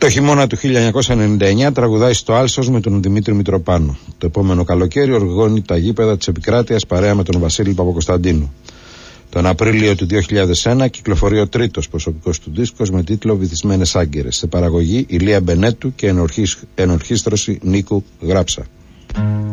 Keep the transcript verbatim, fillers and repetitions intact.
Το χειμώνα του χίλια εννιακόσια ενενήντα εννιά τραγουδάει στο Άλσος με τον Δημήτρη Μητροπάνο. Το επόμενο καλοκαίρι οργώνει τα γήπεδα της επικράτειας παρέα με τον Βασίλη Παπακοσταντίνου. Τον Απρίλιο του δύο χιλιάδες ένα κυκλοφορεί ο τρίτος προσωπικός του δίσκος με τίτλο Βυθισμένες Άγκυρες, σε παραγωγή Ηλία Μπενέτου και ενορχίστρωση Νίκου Γράψα.